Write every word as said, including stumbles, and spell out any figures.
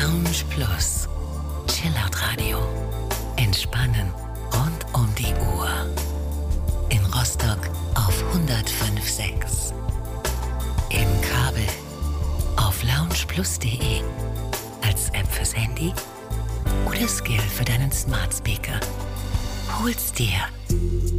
Lounge Plus. Chillout Radio. Entspannen rund um die Uhr. In Rostock auf hundertfünf Komma sechs. Im Kabel auf loungeplus punkt de. Als App fürs Handy oder Skill für deinen Smart Speaker. Hol's dir.